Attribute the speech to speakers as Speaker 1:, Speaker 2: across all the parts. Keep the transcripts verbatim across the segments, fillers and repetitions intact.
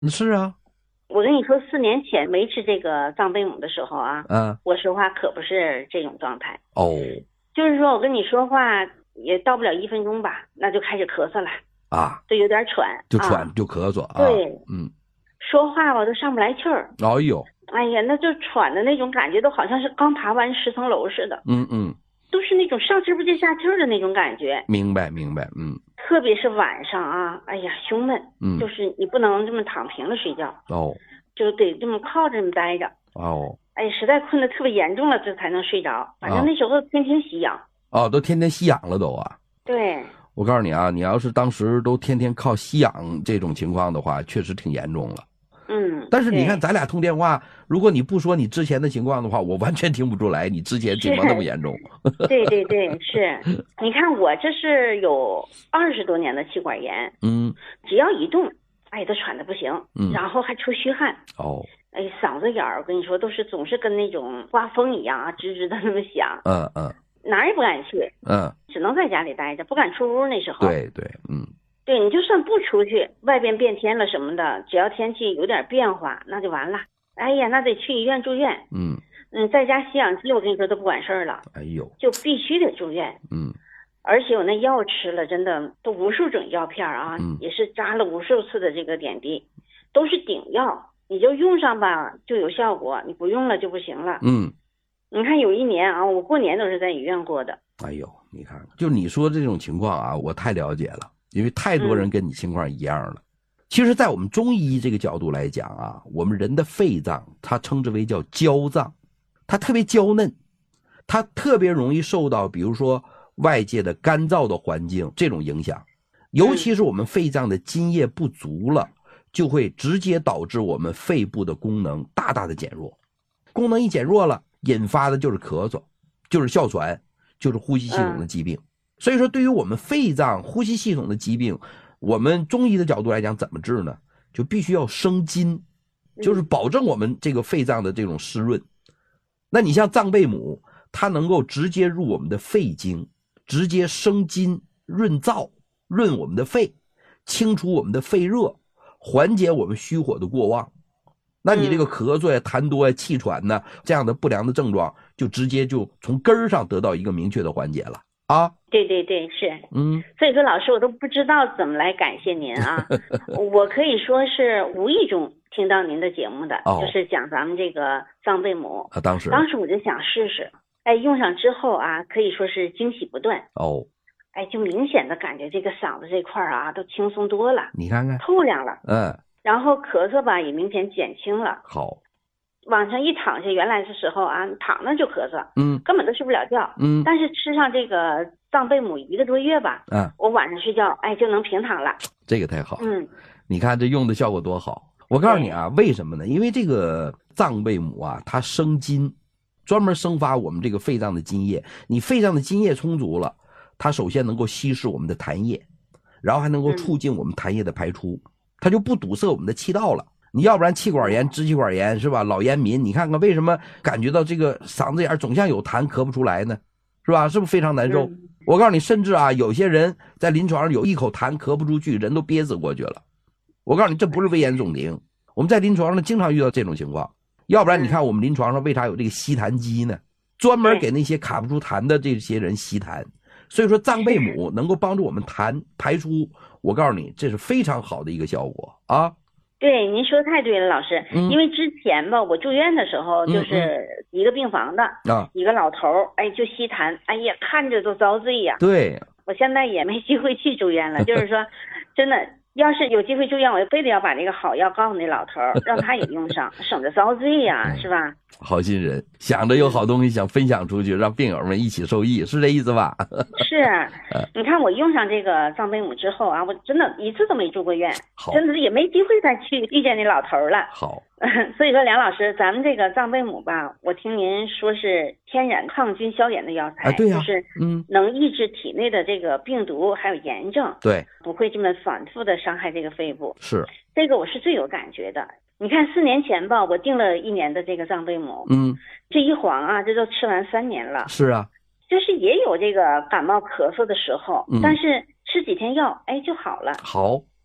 Speaker 1: 是啊。
Speaker 2: 我跟你说，四年前没吃这个藏贝母的时候啊，
Speaker 1: 嗯，
Speaker 2: 我说话可不是这种状态。
Speaker 1: 哦，
Speaker 2: 就是说我跟你说话也到不了一分钟吧，那就开始咳嗽了
Speaker 1: 啊，
Speaker 2: 就有点喘，
Speaker 1: 就喘、
Speaker 2: 啊、
Speaker 1: 就咳嗽啊。
Speaker 2: 对，
Speaker 1: 嗯，
Speaker 2: 说话吧都上不来气儿。
Speaker 1: 哎呦，
Speaker 2: 哎呀，那就喘的那种感觉，都好像是刚爬完十层楼似的。
Speaker 1: 嗯嗯，
Speaker 2: 都是那种上气不接下气儿的那种感觉。
Speaker 1: 明白明白，嗯。
Speaker 2: 特别是晚上啊，哎呀，胸闷，
Speaker 1: 嗯，
Speaker 2: 就是你不能这么躺平了睡觉，
Speaker 1: 哦，
Speaker 2: 就得这么靠着这么待着。
Speaker 1: 哦，
Speaker 2: 哎，实在困得特别严重了，这才能睡着。反正那时候天天吸氧。
Speaker 1: 哦，都天天吸氧了都啊。
Speaker 2: 对，
Speaker 1: 我告诉你啊，你要是当时都天天靠吸氧这种情况的话，确实挺严重了。
Speaker 2: 嗯，
Speaker 1: 但是你看咱俩通电话，如果你不说你之前的情况的话，我完全听不出来你之前情况那么严重。
Speaker 2: 对对对，是。你看我这是有二十多年的气管炎，
Speaker 1: 嗯，
Speaker 2: 只要一动，哎，都喘得不行，
Speaker 1: 嗯，
Speaker 2: 然后还出虚汗。
Speaker 1: 哦，
Speaker 2: 哎，嗓子眼儿，我跟你说，都是总是跟那种刮风一样啊，吱吱的那么响。
Speaker 1: 嗯嗯，
Speaker 2: 哪儿也不敢去，
Speaker 1: 嗯，
Speaker 2: 只能在家里待着，不敢出屋。那时候，
Speaker 1: 对对，嗯，
Speaker 2: 对，你就算不出去，外边变天了什么的，只要天气有点变化，那就完了。哎呀，那得去医院住院。
Speaker 1: 嗯
Speaker 2: 嗯，在家吸氧机，我跟你说都不管事儿了。
Speaker 1: 哎呦，
Speaker 2: 就必须得住院。
Speaker 1: 嗯，
Speaker 2: 而且我那药吃了，真的都无数种药片啊，
Speaker 1: 嗯，
Speaker 2: 也是扎了无数次的这个点滴，都是顶药。你就用上吧就有效果，你不用了就不行了。
Speaker 1: 嗯，
Speaker 2: 你看有一年啊，我过年都是在医院过的。
Speaker 1: 哎呦，你看看，就你说这种情况啊，我太了解了，因为太多人跟你情况一样了。嗯，其实在我们中医这个角度来讲啊，我们人的肺脏它称之为叫娇脏，它特别娇嫩，它特别容易受到比如说外界的干燥的环境这种影响，尤其是我们肺脏的津液不足了，就会直接导致我们肺部的功能大大的减弱。功能一减弱了，引发的就是咳嗽，就是哮喘，就是呼吸系统的疾病。嗯，所以说对于我们肺脏呼吸系统的疾病，我们中医的角度来讲怎么治呢？就必须要生津，就是保证我们这个肺脏的这种湿润。那你像藏贝母，它能够直接入我们的肺经，直接生津润燥，润我们的肺，清除我们的肺热，缓解我们虚火的过旺。那你这个咳嗽呀、痰多呀、气喘呢，这样的不良的症状就直接就从根儿上得到一个明确的缓解了啊。
Speaker 2: 对对对，是。
Speaker 1: 嗯，
Speaker 2: 所以说老师我都不知道怎么来感谢您啊。我可以说是无意中听到您的节目的，
Speaker 1: 哦，
Speaker 2: 就是讲咱们这个藏贝母
Speaker 1: 啊。当时
Speaker 2: 当时我就想试试，哎，用上之后啊，可以说是惊喜不断。
Speaker 1: 哦，
Speaker 2: 哎，就明显的感觉这个嗓子这块啊都轻松多了，
Speaker 1: 你看看
Speaker 2: 透亮了。
Speaker 1: 嗯，
Speaker 2: 然后咳嗽吧也明显减轻了。
Speaker 1: 好，
Speaker 2: 往上一躺下，原来的时候啊躺那就咳嗽，
Speaker 1: 嗯，
Speaker 2: 根本都睡不了觉。
Speaker 1: 嗯，
Speaker 2: 但是吃上这个藏贝母一个多月吧，
Speaker 1: 嗯，
Speaker 2: 我晚上睡觉哎就能平躺了。
Speaker 1: 这个太好。
Speaker 2: 嗯，
Speaker 1: 你看这用的效果多好。我告诉你啊，为什么呢？因为这个藏贝母啊，它生津，专门生发我们这个肺脏的津液。你肺脏的津液充足了，它首先能够稀释我们的痰液，然后还能够促进我们痰液的排出，嗯，它就不堵塞我们的气道了。你要不然气管炎、支气管炎是吧？老烟民，你看看为什么感觉到这个嗓子眼总像有痰咳不出来呢？是吧？是不是非常难受？嗯，我告诉你，甚至啊，有些人在临床上有一口痰咳不出去，人都憋死过去了。我告诉你，这不是危言耸听，我们在临床上经常遇到这种情况。要不然你看我们临床上为啥有这个吸痰机呢？专门给那些卡不出痰的这些人吸痰。所以说藏贝母能够帮助我们痰排出，我告诉你，这是非常好的一个效果啊。
Speaker 2: 对，您说太对了，老师。嗯，因为之前吧，我住院的时候，就是一个病房的，
Speaker 1: 嗯，
Speaker 2: 一个老头儿，哎，就吸痰，哎呀，看着都遭罪呀。
Speaker 1: 对，
Speaker 2: 我现在也没机会去住院了，就是说，真的，要是有机会住院，我就非得要把这个好药告诉那老头儿，让他也用上，省着遭罪呀，是吧？
Speaker 1: 好心人，想着有好东西想分享出去，让病友们一起受益，是这意思吧？
Speaker 2: 是，你看我用上这个藏贝母之后啊，我真的一次都没住过院，真的也没机会再去遇见那老头了。
Speaker 1: 好，
Speaker 2: 所以说梁老师，咱们这个藏贝母吧，我听您说是天然抗菌消炎的药材，
Speaker 1: 啊，对呀，
Speaker 2: 就是嗯，能抑制体内的这个病毒还有炎症，
Speaker 1: 对，
Speaker 2: 不会这么反复的伤害这个肺部。
Speaker 1: 是，
Speaker 2: 这个我是最有感觉的。你看四年前吧，我订了一年的这个藏贝母，
Speaker 1: 嗯，
Speaker 2: 这一晃啊，这都吃完三年了。
Speaker 1: 是啊，
Speaker 2: 就是也有这个感冒咳嗽的时候，嗯，但是吃几天药，哎就好了。
Speaker 1: 好，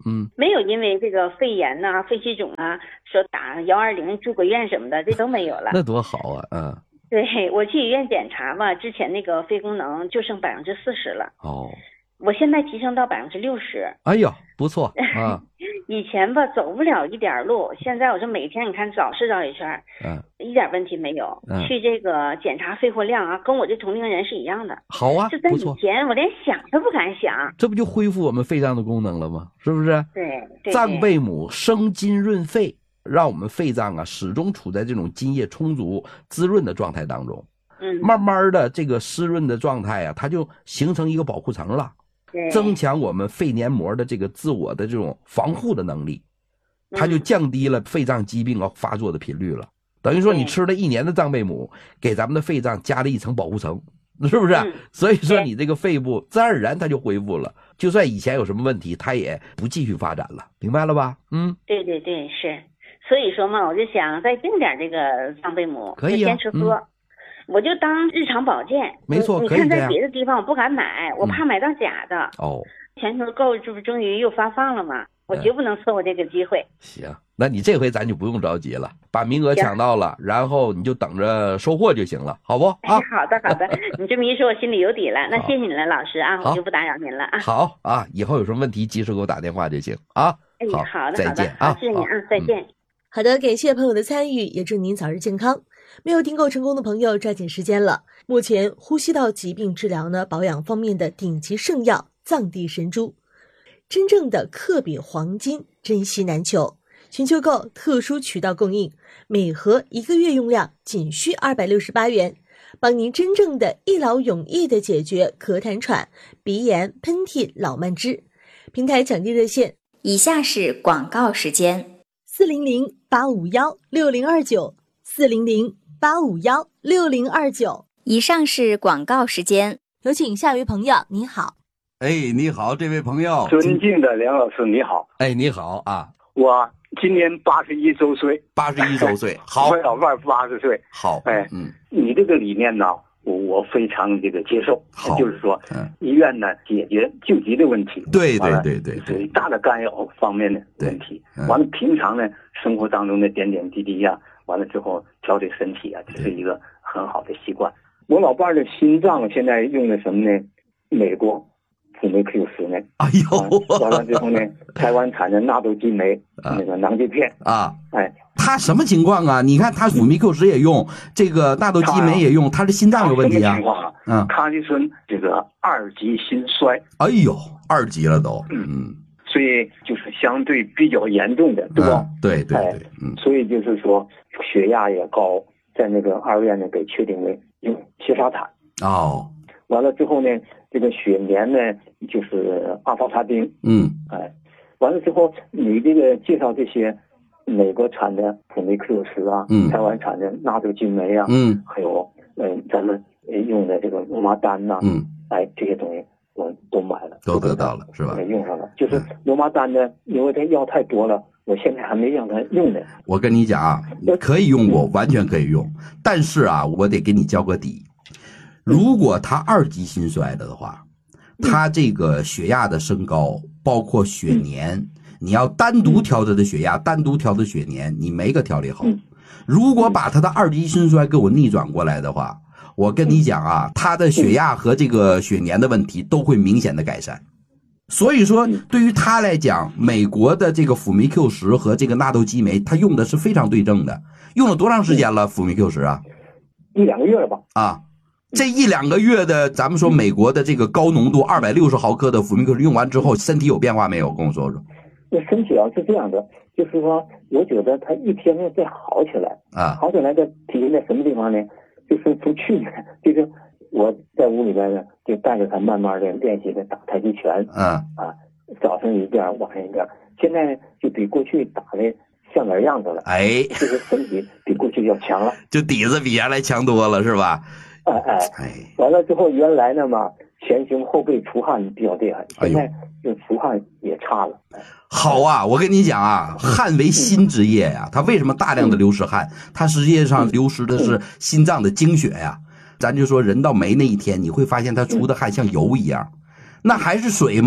Speaker 1: 嗯，
Speaker 2: 没有因为这个肺炎呐、啊、肺气肿啊，说打幺二零住个院什么的，这都没有了。
Speaker 1: 那多好啊！嗯，
Speaker 2: 对，我去医院检查嘛，之前那个肺功能就剩百分之四十了。
Speaker 1: 哦，
Speaker 2: 我现在提升到百分之六十。
Speaker 1: 哎呦，不错啊！
Speaker 2: 以前吧走不了一点路，现在我这每天你看早市绕一圈，嗯，一点问题没有。嗯，去这个检查肺活量啊，跟我这同龄人是一样的。
Speaker 1: 好啊，
Speaker 2: 就在以前我连想都不敢想。
Speaker 1: 这不就恢复我们肺脏的功能了吗？是不是？
Speaker 2: 对，对
Speaker 1: 藏贝母生津润肺，让我们肺脏啊始终处在这种津液充足、滋润的状态当中。
Speaker 2: 嗯，
Speaker 1: 慢慢的这个湿润的状态啊，它就形成一个保护层了。增强我们肺黏膜的这个自我的这种防护的能力，它就降低了肺脏疾病啊发作的频率了。等于说你吃了一年的藏贝母，给咱们的肺脏加了一层保护层，是不是？所以说你这个肺部自然而然它就恢复了，就算以前有什么问题，它也不继续发展了，明白了吧？嗯，
Speaker 2: 对对对，是。所以说嘛，我就想再订点这个藏贝母，
Speaker 1: 可以啊，
Speaker 2: 先吃喝。嗯，我就当日常保健，
Speaker 1: 没错，
Speaker 2: 你看在别的地方我不敢买，我怕买到假的。
Speaker 1: 哦，
Speaker 2: 全球购这不终于又发放了吗？我绝不能错过这个机会。
Speaker 1: 行，那你这回咱就不用着急了，把名额抢到了，然后你就等着收货就行了，好不？啊，
Speaker 2: 好的好的，你这么一说，我心里有底了。那谢谢你了，老师啊，我就不打扰您了啊。
Speaker 1: 好啊，以后有什么问题及时给我打电话就行啊。
Speaker 2: 哎，
Speaker 1: 好，
Speaker 2: 好的
Speaker 1: 再见啊，
Speaker 2: 谢谢您啊，再见。
Speaker 3: 好的，感谢朋友的参与，也祝您早日健康。没有订购成功的朋友抓紧时间了。目前呼吸道疾病治疗呢，保养方面的顶级圣药藏地神珠，真正的克比黄金，珍稀难求。全球购特殊渠道供应，每盒一个月用量仅需二百六十八元，帮您真正的一劳永逸的解决咳痰喘、鼻炎、喷嚏、老慢支。平台抢订热线：
Speaker 4: 以下是广告时间：
Speaker 3: 四零零八五幺六零二九，四零零八五幺六零二九。
Speaker 4: 以上是广告时间，
Speaker 3: 有请下一位朋友。你好。
Speaker 1: 哎，你好，这位朋友。
Speaker 5: 尊敬的梁老师，你好。
Speaker 1: 哎，你好啊。
Speaker 5: 我今年八十一周岁。
Speaker 1: 八十一周岁。好。
Speaker 5: 我老伴八十岁。
Speaker 1: 好。
Speaker 5: 哎，
Speaker 1: 嗯，
Speaker 5: 你这个理念呢，我我非常这个接受。
Speaker 1: 好。
Speaker 5: 就是说，
Speaker 1: 嗯，
Speaker 5: 医院呢解决救急的问题。
Speaker 1: 对对对对。
Speaker 5: 属于大的干扰方面的问题。完了，平常呢生活当中的点点滴滴呀、啊，完了之后调理身体啊，这是一个很好的习惯。我老伴的心脏现在用的什么呢？美国辅酶 Q 十呢？
Speaker 1: 哎呦，
Speaker 5: 完了之后呢，台湾产的纳豆激酶、啊、那个囊剂片
Speaker 1: 啊，
Speaker 5: 哎，
Speaker 1: 他什么情况啊？你看他辅酶 Q 十也用，这个纳豆激酶也用，他的心脏有问题啊？
Speaker 5: 什么情况啊？嗯，他就是这个二级心衰。
Speaker 1: 哎呦，二级了都，
Speaker 5: 嗯，所以就是相对比较严重的，对吧？
Speaker 1: 嗯、对对对，嗯，
Speaker 5: 所以就是说血压也高，在那个二院呢给确定为用缬沙坦。
Speaker 1: 哦。
Speaker 5: 完了之后呢，这个血粘呢就是阿法他汀，
Speaker 1: 嗯，
Speaker 5: 哎，完了之后你这个介绍这些美国产的辅酶 Q 十啊，
Speaker 1: 嗯，
Speaker 5: 台湾产的纳豆激酶啊，
Speaker 1: 嗯，
Speaker 5: 还有嗯、呃、咱们用的这个罗马丹呐、啊，
Speaker 1: 嗯，
Speaker 5: 哎，这些东西我都买了，
Speaker 1: 都得到了是吧？
Speaker 5: 用上了，就是罗马丹呢，因为它药太多了，我现在还没让它用呢。
Speaker 1: 我跟你讲啊，可以用过，完全可以用，但是啊，我得给你交个底。如果他二级心衰了的话，他这个血压的升高，包括血粘，你要单独调他的血压，单独调的血粘，你没个调理好。如果把他的二级心衰给我逆转过来的话，我跟你讲啊，他的血压和这个血粘的问题都会明显的改善。所以说，对于他来讲，美国的这个辅酶 Q 十和这个纳豆激酶，他用的是非常对症的。用了多长时间了？辅酶 Q 十啊？
Speaker 5: 一两个月了吧？
Speaker 1: 啊。这一两个月的，咱们说美国的这个高浓度二百六十毫克的辅酶 Q 十用完之后，身体有变化没有？跟我说说。
Speaker 5: 那身体啊是这样的，就是说，我觉得他一天天在好起来
Speaker 1: 啊，
Speaker 5: 好起来的体现在什么地方呢？就是从去年，就是我在屋里边呢，就带着他慢慢的练习的打太极拳，
Speaker 1: 嗯
Speaker 5: 啊，早上一遍，晚上一遍，现在呢就比过去打的像点样子了，
Speaker 1: 哎，
Speaker 5: 就是身体比过去要强了，
Speaker 1: 就底子比原来强多了，是吧？
Speaker 5: 哎哎，完了之后，原来呢嘛，前胸后背出汗比较厉害，现在就出汗也差了。哎、
Speaker 1: 好啊，我跟你讲啊，汗为心之液呀、啊，它为什么大量的流失汗？它实际上流失的是心脏的精血呀、啊。咱就说人到没那一天，你会发现它出的汗像油一样，那还是水吗？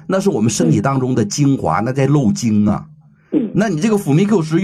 Speaker 1: 那是我们身体当中的精华，那在漏精啊。那你这个辅酶 Q 十